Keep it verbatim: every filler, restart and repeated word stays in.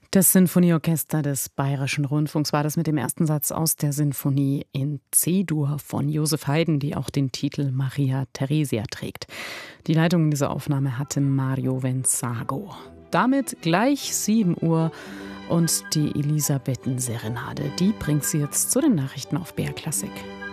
Das Sinfonieorchester des Bayerischen Rundfunks war das mit dem ersten Satz aus der Sinfonie in C-Dur von Joseph Haydn, die auch den Titel Maria Theresia trägt. Die Leitung dieser Aufnahme hatte Mario Venzago. Damit gleich sieben Uhr und die Elisabethen-Serenade, die bringt sie jetzt zu den Nachrichten auf B R Klassik.